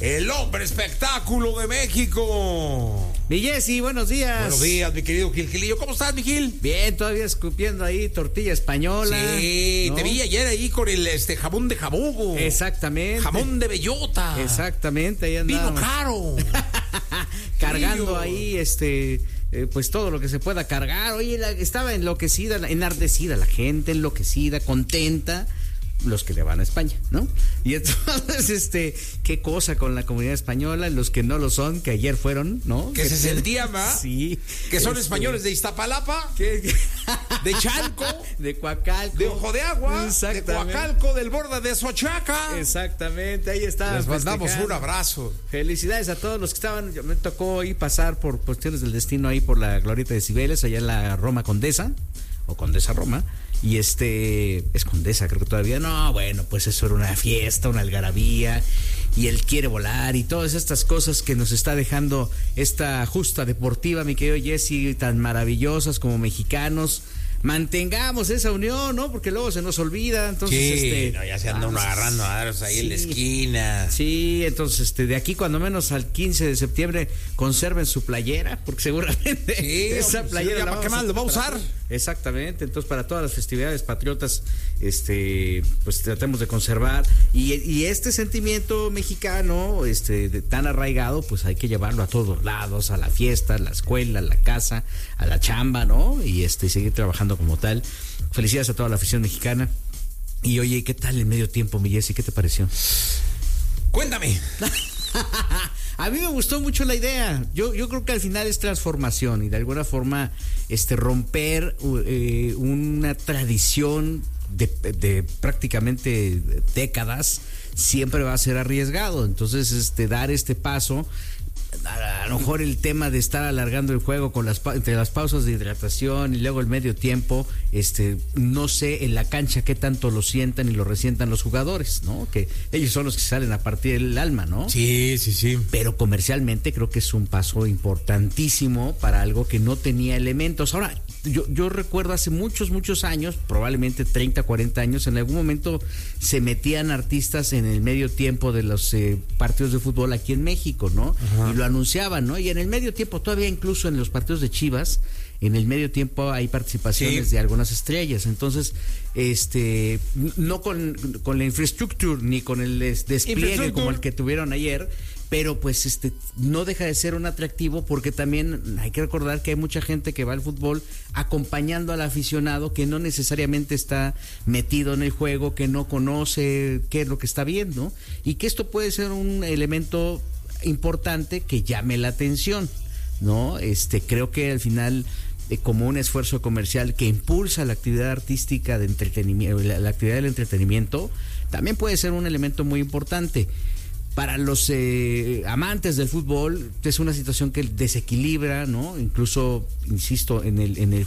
el hombre espectáculo de México. Mi Jessy, buenos días. Buenos días, mi querido Gilillo. ¿Cómo estás, mi Gil? Bien, todavía escupiendo ahí tortilla española. Sí, ¿no? Te vi ayer ahí con el jamón de jabugo. Exactamente. Jamón de bellota. Exactamente, ahí andamos. Vino caro. Cargando ahí, pues todo lo que se pueda cargar. Oye, estaba enardecida la gente, enloquecida, contenta. Los que le van a España, ¿no? Y entonces, qué cosa con la comunidad española, los que no lo son, que ayer fueron, ¿no? Que se sentían, ¿va? Sí. Que son españoles de Iztapalapa, de Chalco, de Coacalco, de Ojo de Agua, de Coacalco, del Borda de Xochaca. Exactamente, ahí está. Les mandamos un abrazo. Felicidades a todos los que estaban. Me tocó ahí pasar por cuestiones del destino ahí por la Glorieta de Cibeles, allá en la Roma Condesa, o Condesa Roma. Y es Condesa, creo que todavía. No, bueno, pues eso era una fiesta, una algarabía. Y él quiere volar y todas estas cosas que nos está dejando esta justa deportiva, mi querido Jessy, tan maravillosas como mexicanos. Mantengamos esa unión, ¿no? Porque luego se nos olvida. Entonces, sí, ya se anda uno agarrando a daros ahí en la esquina. Sí, entonces, de aquí cuando menos al 15 de septiembre conserven su playera, porque seguramente esa playera ¿para qué más lo va a usar? Exactamente, entonces para todas las festividades patriotas, pues tratemos de conservar y este sentimiento mexicano, tan arraigado, pues hay que llevarlo a todos lados, a la fiesta, a la escuela, a la casa, a la chamba, ¿no? Y seguir trabajando como tal. Felicidades a toda la afición mexicana. Y oye, ¿qué tal el medio tiempo, mi Jessy? ¿Qué te pareció? Cuéntame. A mí me gustó mucho la idea. Yo creo que al final es transformación y de alguna forma romper una tradición de prácticamente décadas siempre va a ser arriesgado. Entonces, dar este paso, a lo mejor el tema de estar alargando el juego con entre las pausas de hidratación y luego el medio tiempo, no sé en la cancha qué tanto lo sientan y lo resientan los jugadores, ¿no? Que ellos son los que salen a partir del alma, ¿no? Sí. Pero comercialmente creo que es un paso importantísimo para algo que no tenía elementos. Ahora, yo recuerdo hace muchos años, probablemente 30, 40 años, en algún momento se metían artistas en el medio tiempo de los partidos de fútbol aquí en México, ¿no? Ajá. Y lo anunciaban, ¿no? Y en el medio tiempo, todavía incluso en los partidos de Chivas, en el medio tiempo hay participaciones de algunas estrellas. Entonces, no con la infraestructura ni con el despliegue como el que tuvieron ayer, pero pues no deja de ser un atractivo porque también hay que recordar que hay mucha gente que va al fútbol acompañando al aficionado que no necesariamente está metido en el juego, que no conoce qué es lo que está viendo y que esto puede ser un elemento importante que llame la atención, ¿no? Creo que al final como un esfuerzo comercial que impulsa la actividad artística de entretenimiento, la actividad del entretenimiento, también puede ser un elemento muy importante. Para los amantes del fútbol es una situación que desequilibra, ¿no? Incluso, insisto, en el